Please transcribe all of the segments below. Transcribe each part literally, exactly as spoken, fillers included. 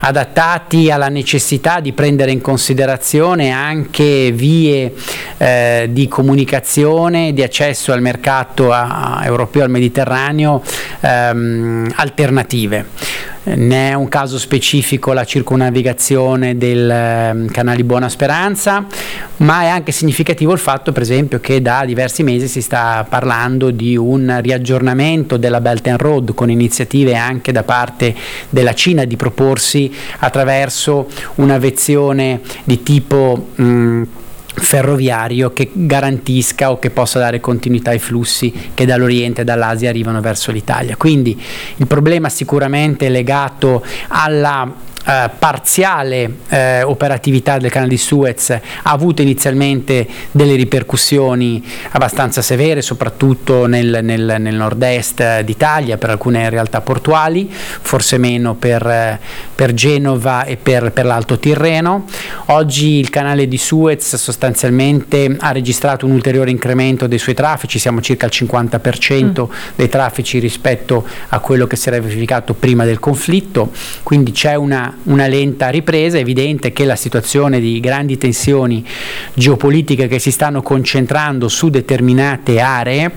adattati alla necessità di prendere in considerazione anche vie eh, di comunicazione, di accesso al mercato a, a europeo, al Mediterraneo, ehm, alternative. Ne è un caso specifico la circumnavigazione del eh, canale Buona Speranza, ma è anche significativo il fatto, per esempio, che da diversi mesi si sta parlando di un riaggiornamento della Belt and Road, con iniziative anche da parte della Cina di proporsi attraverso una vezione di tipo mh, ferroviario che garantisca o che possa dare continuità ai flussi che dall'Oriente e dall'Asia arrivano verso l'Italia. Quindi il problema sicuramente è legato alla Uh, parziale uh, operatività del canale di Suez ha avuto inizialmente delle ripercussioni abbastanza severe, soprattutto nel, nel, nel nord-est d'Italia per alcune realtà portuali, forse meno per, uh, per Genova e per, per l'Alto Tirreno. Oggi il canale di Suez sostanzialmente ha registrato un ulteriore incremento dei suoi traffici, siamo circa al cinquanta per cento mm. dei traffici rispetto a quello che si era verificato prima del conflitto, quindi c'è una una lenta ripresa. È evidente che la situazione di grandi tensioni geopolitiche che si stanno concentrando su determinate aree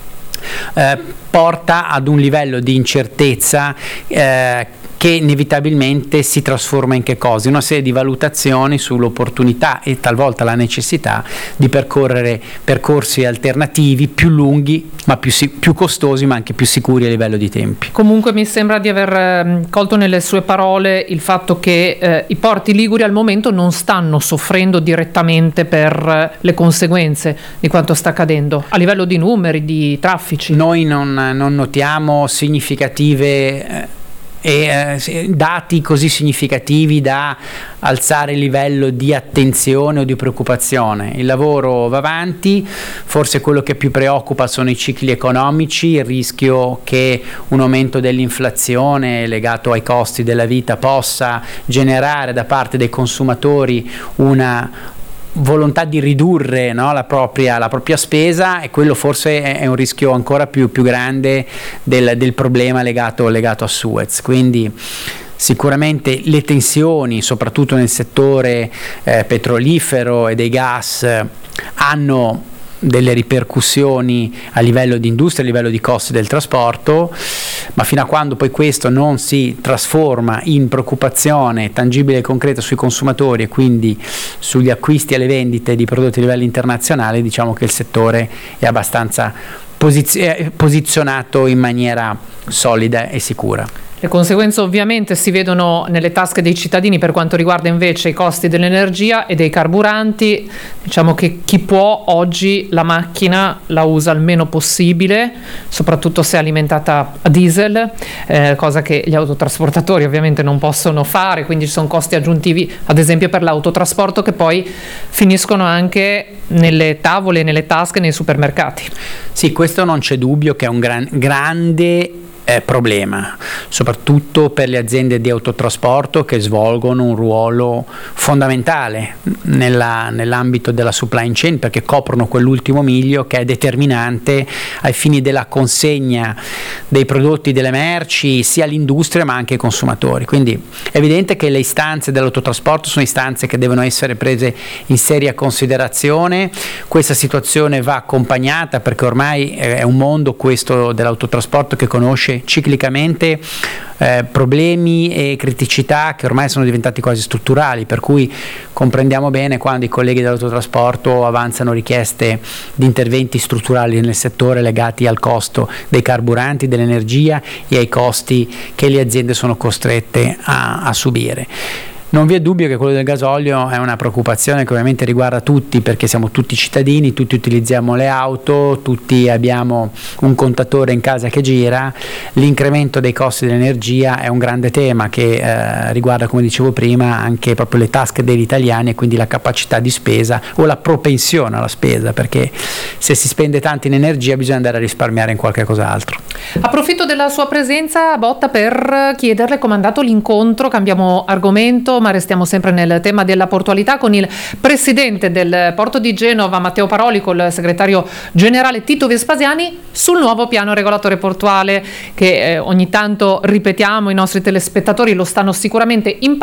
eh, porta ad un livello di incertezza eh, che inevitabilmente si trasforma in che cosa? Una serie di valutazioni sull'opportunità e talvolta la necessità di percorrere percorsi alternativi più lunghi, ma più, più costosi, ma anche più sicuri a livello di tempi. Comunque mi sembra di aver eh, colto nelle sue parole il fatto che eh, i porti liguri al momento non stanno soffrendo direttamente per eh, le conseguenze di quanto sta accadendo a livello di numeri, di traffici. Noi non, non notiamo significative eh, e eh, dati così significativi da alzare il livello di attenzione o di preoccupazione. Il lavoro va avanti, forse quello che più preoccupa sono i cicli economici, il rischio che un aumento dell'inflazione legato ai costi della vita possa generare da parte dei consumatori una volontà di ridurre, no, la, propria, la propria spesa, e quello forse è, è un rischio ancora più, più grande del, del problema legato, legato a Suez. Quindi sicuramente le tensioni, soprattutto nel settore eh, petrolifero e dei gas, hanno delle ripercussioni a livello di industria, a livello di costi del trasporto, ma fino a quando poi questo non si trasforma in preoccupazione tangibile e concreta sui consumatori e quindi sugli acquisti e le vendite di prodotti a livello internazionale, diciamo che il settore è abbastanza posiz- posizionato in maniera solida e sicura. Le conseguenze ovviamente si vedono nelle tasche dei cittadini per quanto riguarda invece i costi dell'energia e dei carburanti. Diciamo che chi può oggi la macchina la usa il meno possibile, soprattutto se è alimentata a diesel, eh, cosa che gli autotrasportatori ovviamente non possono fare, quindi ci sono costi aggiuntivi ad esempio per l'autotrasporto che poi finiscono anche nelle tavole, nelle tasche, nei supermercati. Sì, questo non c'è dubbio che è un gran, grande Eh, problema, soprattutto per le aziende di autotrasporto che svolgono un ruolo fondamentale nella, nell'ambito della supply chain, perché coprono quell'ultimo miglio che è determinante ai fini della consegna dei prodotti, delle merci sia all'industria ma anche ai consumatori. Quindi è evidente che le istanze dell'autotrasporto sono istanze che devono essere prese in seria considerazione. Questa situazione va accompagnata, perché ormai è un mondo questo dell'autotrasporto che conosce ciclicamente eh, problemi e criticità che ormai sono diventati quasi strutturali, per cui comprendiamo bene quando i colleghi dell'autotrasporto avanzano richieste di interventi strutturali nel settore legati al costo dei carburanti, dell'energia e ai costi che le aziende sono costrette a, a subire. Non vi è dubbio che quello del gasolio è una preoccupazione che ovviamente riguarda tutti, perché siamo tutti cittadini, tutti utilizziamo le auto, tutti abbiamo un contatore in casa che gira. L'incremento dei costi dell'energia è un grande tema che eh, riguarda, come dicevo prima, anche proprio le tasche degli italiani e quindi la capacità di spesa o la propensione alla spesa, perché se si spende tanto in energia bisogna andare a risparmiare in qualche cos'altro. Approfitto della sua presenza, Botta, per chiederle come è andato l'incontro. Cambiamo argomento, ma restiamo sempre nel tema della portualità, con il presidente del Porto di Genova Matteo Paroli, col segretario generale Tito Vespasiani, sul nuovo piano regolatore portuale che eh, ogni tanto ripetiamo, i nostri telespettatori lo stanno sicuramente imparando.